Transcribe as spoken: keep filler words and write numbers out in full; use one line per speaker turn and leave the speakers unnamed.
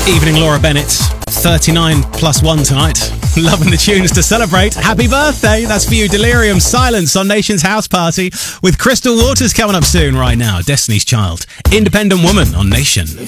Evening, Laura Bennett. thirty-nine plus one tonight. Loving the tunes to celebrate. Happy birthday. That's for you. Delirium Silence on Nation's House Party with Crystal Waters coming up soon right now. Destiny's Child. Independent Woman on Nation.